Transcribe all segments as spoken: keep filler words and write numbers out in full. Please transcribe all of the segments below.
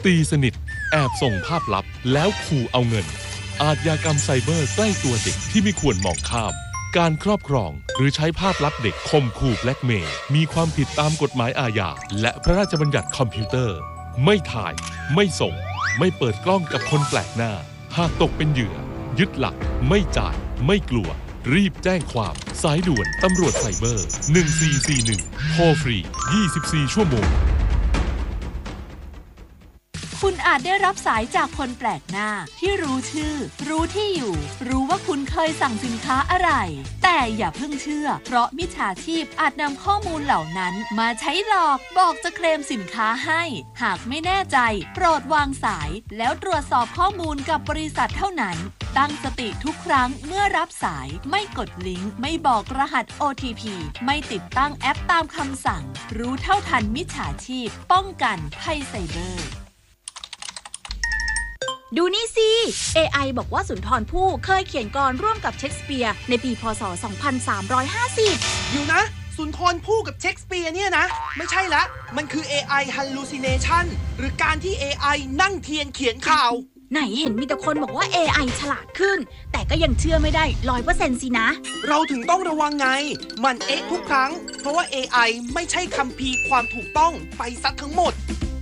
ตีสนิทแอบส่งภาพลับแล้วขู่เอาเงินอาชญากรรมไซเบอร์ใกล้ตัวเด็กที่ไม่ควรมองข้ามการครอบครองหรือใช้ภาพลับเด็กข่มขู่แบล็กเมย์มีความผิดตามกฎหมายอาญาและพระราชบัญญัติคอมพิวเตอร์ไม่ถ่ายไม่ส่งไม่เปิดกล้องกับคนแปลกหน้าหากตกเป็นเหยื่อยึดหลักไม่จ่ายไม่กลัวรีบแจ้งความสายด่วนตำรวจไซเบอร์หนึ่งสี่สี่หนึ่งโทรฟรียี่สิบสี่ชั่วโมงคุณอาจได้รับสายจากคนแปลกหน้าที่รู้ชื่อรู้ที่อยู่รู้ว่าคุณเคยสั่งสินค้าอะไรแต่อย่าเพิ่งเชื่อเพราะมิจฉาชีพอาจนำข้อมูลเหล่านั้นมาใช้หลอกบอกจะเคลมสินค้าให้หากไม่แน่ใจโปรดวางสายแล้วตรวจสอบข้อมูลกับบริษัทเท่านั้นตั้งสติทุกครั้งเมื่อรับสายไม่กดลิงก์ไม่บอกรหัส โอ ที พี ไม่ติดตั้งแอปตามคำสั่งรู้เท่าทันมิจฉาชีพป้องกันภัยไซเบอร์ดูนี่สิ เอ ไอ บอกว่าสุนทรภู่เคยเขียนกลร่วมกับเชคสเปียร์ในปีพ.ศ. สองพันสามร้อยห้าสิบอยู่นะสุนทรภู่กับเชคสเปียร์เนี่ยนะไม่ใช่ละมันคือ เอ ไอ hallucination หรือการที่ เอ ไอ นั่งเทียนเขียนข่าวไหนเห็นมีแต่คนบอกว่า เอ ไอ ฉลาดขึ้นแต่ก็ยังเชื่อไม่ได้ ร้อยเปอร์เซ็นต์ สินะเราถึงต้องระวังไงมันเอ๊ะทุกครั้งเพราะว่า เอ ไอ ไม่ใช่คัมภีร์ความถูกต้องไปซะทั้งหมด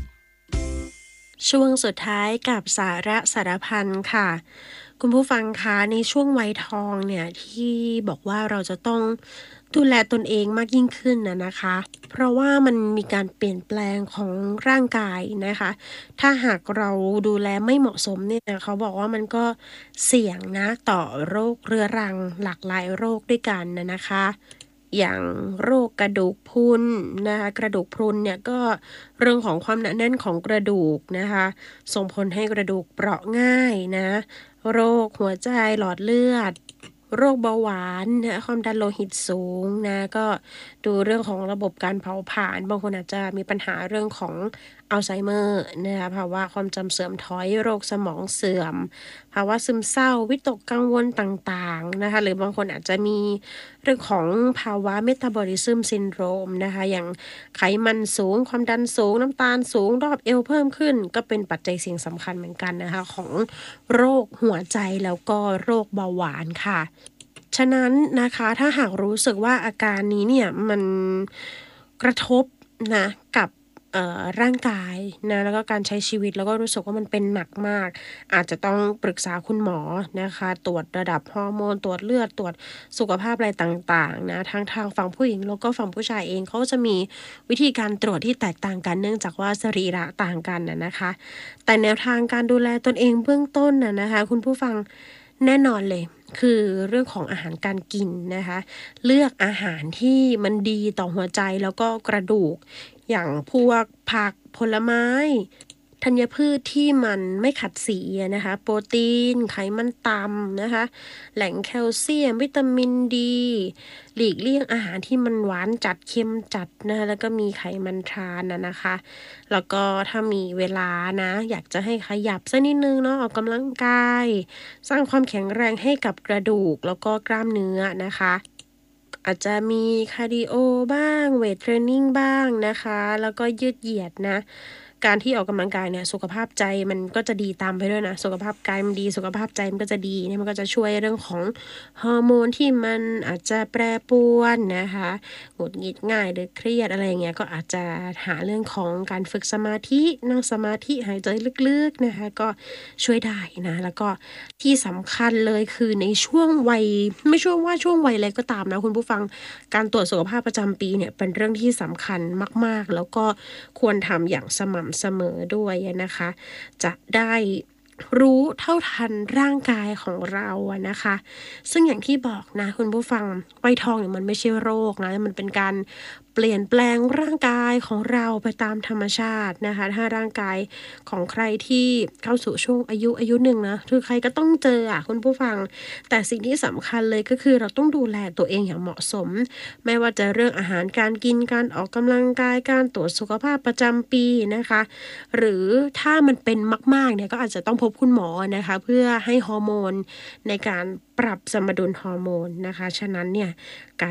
ช่วงสุดท้ายกับสาระสารพันค่ะคุณผู้ฟังคะในช่วงวัยทองเนี่ยที่บอกว่าเราจะต้องดูแลตนเองมากยิ่งขึ้นนะนะคะเพราะว่ามันมีการเปลี่ยนแปลงของร่างกายนะคะถ้าหากเราดูแลไม่เหมาะสมเนี่ยเขาบอกว่ามันก็เสี่ยงนะต่อโรคเรื้อรังหลากหลายโรคด้วยกันนะนะคะอย่างโรคกระดูกพรุนนะคะกระดูกพรุนเนี่ยก็เรื่องของความหนาแน่นของกระดูกนะคะส่งผลให้กระดูกเปราะง่ายนะโรคหัวใจหลอดเลือดโรคเบาหวานนะความดันโลหิตสูงนะก็ดูเรื่องของระบบการเผาผลาญบางคนอาจจะมีปัญหาเรื่องของอัลไซเมอร์นะคะภาวะความจำเสื่อมถอยโรคสมองเสื่อมภาวะซึมเศร้าวิตกกังวลต่างๆนะคะหรือบางคนอาจจะมีเรื่องของภาวะเมตาบอลิซึมซินโดรมนะคะอย่างไขมันสูงความดันสูงน้ำตาลสูงรอบเอวเพิ่มขึ้นก็เป็นปัจจัยเสี่ยงสำคัญเหมือนกันนะคะของโรคหัวใจแล้วก็โรคเบาหวานค่ะฉะนั้นนะคะถ้าหากรู้สึกว่าอาการนี้เนี่ยมันกระทบนะกับร่างกายนะแล้วก็การใช้ชีวิตแล้วก็รู้สึกว่ามันเป็นหนักมากอาจจะต้องปรึกษาคุณหมอนะคะตรวจระดับฮอร์โมนตรวจเลือดตรวจสุขภาพอะไรต่างๆนะทั้งทางฝั่งผู้หญิงแล้วก็ฝั่งผู้ชายเองเขาจะมีวิธีการตรวจที่แตกต่างกันเนื่องจากว่าสรีระต่างกันนะนะคะแต่แนวทางการดูแลตนเองเบื้องต้นนะนะคะคุณผู้ฟังแน่นอนเลยคือเรื่องของอาหารการกินนะคะเลือกอาหารที่มันดีต่อหัวใจแล้วก็กระดูกอย่างพวกผักผลไม้ธัญพืชที่มันไม่ขัดสีนะคะโปรตีนไขมันต่ำนะคะแหล่งแคลเซียมวิตามินดีหลีกเลี่ยงอาหารที่มันหวานจัดเค็มจัดนะแล้วก็มีไขมันทรานนะนะคะแล้วก็ถ้ามีเวลานะอยากจะให้ขยับสักนิดนึงเนาะออกกำลังกายสร้างความแข็งแรงให้กับกระดูกแล้วก็กล้ามเนื้อนะคะอาจจะมีคาร์ดิโอบ้างเวทเทรนนิ่งบ้างนะคะแล้วก็ยืดเหยียดนะการที่ออกกำลังกายเนี่ยสุขภาพใจมันก็จะดีตามไปด้วยนะสุขภาพกายมันดีสุขภาพใจมันก็จะดีเนี่ยมันก็จะช่วยเรื่องของฮอร์โมนที่มันอาจจะแปรปรวนนะคะหงุดหงิดง่ายหรือเครียดอะไรเงี้ยก็อาจจะหาเรื่องของการฝึกสมาธินั่งสมาธิหายใจลึกๆนะคะก็ช่วยได้นะแล้วก็ที่สำคัญเลยคือในช่วงวัยไม่ช่วงว่าช่วงวัยอะไรก็ตามนะคุณผู้ฟังการตรวจสุขภาพประจำปีเนี่ยเป็นเรื่องที่สำคัญมากๆแล้วก็ควรทำอย่างสม่ำเสมอด้วยนะคะจะได้รู้เท่าทันร่างกายของเราอะนะคะซึ่งอย่างที่บอกนะคุณผู้ฟังวัยทองเนี่ยมันไม่ใช่โรคนะมันเป็นการเปลี่ยนแปลงร่างกายของเราไปตามธรรมชาตินะคะถ้าร่างกายของใครที่เข้าสู่ช่วงอายุอายุหนึ่งนะคือใครก็ต้องเจออ่ะคุณผู้ฟังแต่สิ่งที่สำคัญเลยก็คือเราต้องดูแลตัวเองอย่างเหมาะสมไม่ว่าจะเรื่องอาหารการกินการออกกำลังกายการตรวจสุขภาพประจำปีนะคะหรือถ้ามันเป็นมากๆเนี่ยก็อาจจะต้องพบคุณหมอนะคะเพื่อให้ฮอร์โมนในการปรับสมดุลฮอร์โมนนะคะฉะนั้นเนี่ยการจะ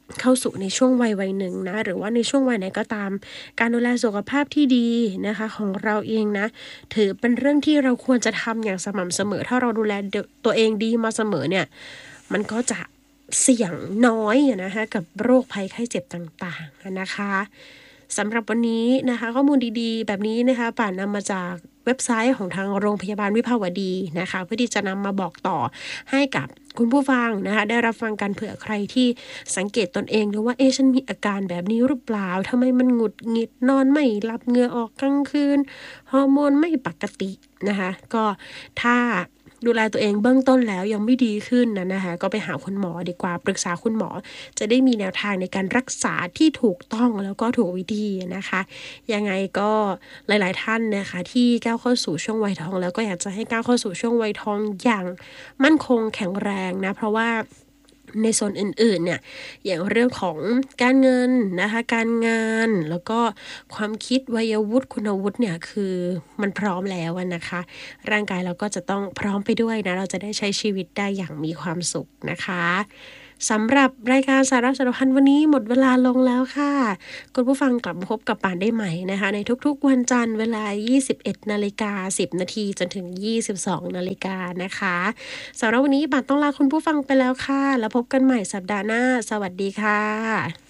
เข้าสู่ในช่วงวัยวัยหนึ่งนะหรือว่าในช่วงวัยไหนก็ตามการดูแลสุขภาพที่ดีนะคะของเราเองนะถือเป็นเรื่องที่เราควรจะทำอย่างสม่ำเสมอถ้าเราดูแลตัวเองดีมาเสมอเนี่ยมันก็จะเสี่ยงน้อยนะคะกับโรคภัยไข้เจ็บต่างๆนะคะสำหรับวันนี้นะคะข้อมูลดีๆแบบนี้นะคะป่านนำมาจากเว็บไซต์ของทางโรงพยาบาลวิภาวดีนะคะเพื่อที่จะนำมาบอกต่อให้กับคุณผู้ฟังนะคะได้รับฟังกันเผื่อใครที่สังเกตตนเองดูว่าเอ๊ะฉันมีอาการแบบนี้หรือเปล่าทำไมมันหงุดหงิดนอนไม่หลับเหงื่อออกกลางคืนฮอร์โมนไม่ปกตินะคะก็ถ้าดูแลตัวเองเบื้องต้นแล้วยังไม่ดีขึ้นนะนะคะก็ไปหาคุณหมอดีกว่าปรึกษาคุณหมอจะได้มีแนวทางในการรักษาที่ถูกต้องแล้วก็ถูกวิธีนะคะยังไงก็หลายๆท่านนะคะที่ก้าวเข้าสู่ช่วงวัยทองแล้วก็อยากจะให้ก้าวเข้าสู่ช่วงวัยทองอย่างมั่นคงแข็งแรงนะเพราะว่าในโซนอื่นๆเนี่ยอย่างเรื่องของการเงินนะคะการงานแล้วก็ความคิดวัยวุฒิคุณวุฒิเนี่ยคือมันพร้อมแล้วนะคะร่างกายเราก็จะต้องพร้อมไปด้วยนะเราจะได้ใช้ชีวิตได้อย่างมีความสุขนะคะสำหรับรายการสาระสารพันวันนี้หมดเวลาลงแล้วค่ะคุณผู้ฟังกลับมาพบกับป่านได้ใหม่นะคะในทุกๆวันจันทร์เวลา ยี่สิบเอ็ดนาฬิกาสิบนาทีจนถึง ยี่สิบสองนาฬิกานะคะสำหรับวันนี้ป่านต้องลาคุณผู้ฟังไปแล้วค่ะแล้วพบกันใหม่สัปดาห์หน้าสวัสดีค่ะ